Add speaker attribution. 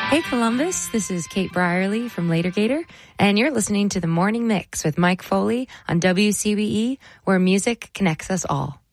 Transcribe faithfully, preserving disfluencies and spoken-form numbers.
Speaker 1: Hey Columbus, this is Kate Brierly from Later Gator, and you're listening to The Morning Mix with Mike Foley on W C B E, where music connects us all.